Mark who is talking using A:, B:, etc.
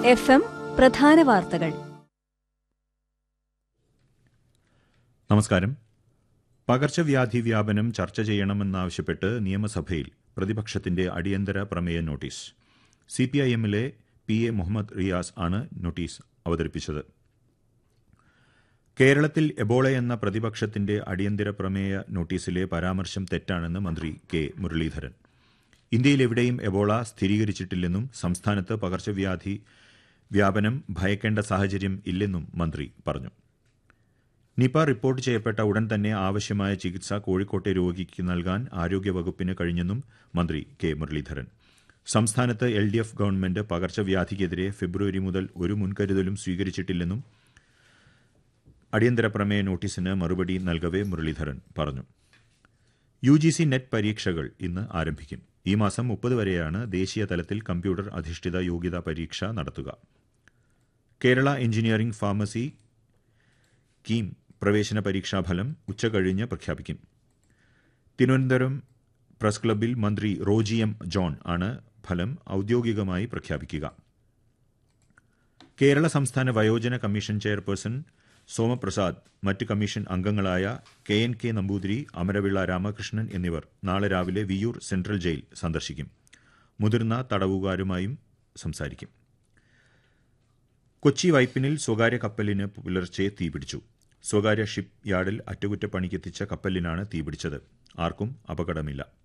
A: FM പ്രധാന വാർത്തകൾ.
B: നമസ്കാരം. പകർച്ചവ്യാധി വ്യാപനം ചർച്ച ചെയ്യണമെന്നാവശ്യപ്പെട്ട് നിയമസഭയിൽ പ്രതിപക്ഷത്തിന്റെ അടിയന്തര പ്രമേയ നോട്ടീസ്. CPIMലെ PA മുഹമ്മദ് റിയാസ് ആണ് നോട്ടീസ് അവതരിപ്പിച്ചത്. കേരളത്തിൽ എബോള എന്ന പ്രതിപക്ഷത്തിന്റെ അടിയന്തര പ്രമേയ നോട്ടീസിലെ പരാമർശം തെറ്റാണെന്ന് മന്ത്രി കെ മുരളീധരൻ. ഇന്ത്യയിൽ എവിടെയും എബോള സ്ഥിരീകരിച്ചിട്ടില്ലെന്നും സംസ്ഥാനത്ത് പകർച്ചവ്യാധി വ്യാപനം ഭയക്കേണ്ട സാഹചര്യം ഇല്ലെന്നും മന്ത്രി പറഞ്ഞു. നിപ റിപ്പോർട്ട് ചെയ്യപ്പെട്ട ഉടൻ തന്നെ ആവശ്യമായ ചികിത്സ കോഴിക്കോട്ടെ രോഗിക്ക് നൽകാൻ ആരോഗ്യവകുപ്പിന് കഴിഞ്ഞെന്നും മന്ത്രി കെ മുരളീധരൻ. സംസ്ഥാനത്ത് LDF ഗവൺമെന്റ് പകർച്ചവ്യാധിക്കെതിരെ ഫെബ്രുവരി മുതൽ ഒരു മുൻകരുതലും സ്വീകരിച്ചിട്ടില്ലെന്നും അടിയന്തര പ്രമേയ നോട്ടീസിന് മറുപടി നൽകവെ മുരളീധരൻ പറഞ്ഞു. UGC നെറ്റ് പരീക്ഷകൾ ഇന്ന് ആരംഭിക്കും. ഈ മാസം 30 വരെയാണ് ദേശീയ തലത്തിൽ കമ്പ്യൂട്ടർ അധിഷ്ഠിത യോഗ്യതാ പരീക്ഷ നടത്തുക. കേരള എഞ്ചിനീയറിംഗ് ഫാർമസി കീം പ്രവേശന പരീക്ഷാഫലം ഉച്ചകഴിഞ്ഞ് പ്രഖ്യാപിക്കും. തിരുവനന്തപുരം പ്രസ് ക്ലബ്ബിൽ മന്ത്രി റോജി M. ജോൺ ആണ് ഫലം ഔദ്യോഗികമായി പ്രഖ്യാപിക്കുക. കേരള സംസ്ഥാന വയോജന കമ്മീഷൻ ചെയർപേഴ്സൺ സോമപ്രസാദ്, മറ്റ് കമ്മീഷൻ അംഗങ്ങളായ KNK നമ്പൂതിരി, അമരവിള രാമകൃഷ്ണൻ എന്നിവർ നാളെ രാവിലെ വിയ്യൂർ സെൻട്രൽ ജയിൽ സന്ദർശിക്കും. മുതിർന്ന തടവുകാരുമായും സംസാരിക്കും. കൊച്ചി വൈപ്പിനിൽ സ്വകാര്യ കപ്പലിന് പുലർച്ചെ തീപിടിച്ചു. സ്വകാര്യ ഷിപ്പ് യാർഡിൽ അറ്റകുറ്റപ്പണിക്കെത്തിച്ച കപ്പലിനാണ് തീപിടിച്ചത്. ആർക്കും അപകടമില്ല.